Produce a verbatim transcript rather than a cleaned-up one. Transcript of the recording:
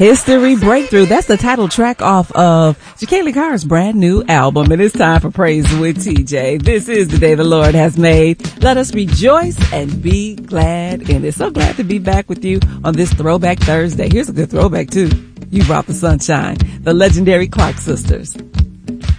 History Breakthrough. That's the title track off of Jekalyn Carr's brand new album. And it's time for Praise with T J. This is the day the Lord has made. Let us rejoice and be glad in it. So glad to be back with you on this Throwback Thursday. Here's a good throwback too. You brought the sunshine. The legendary Clark sisters.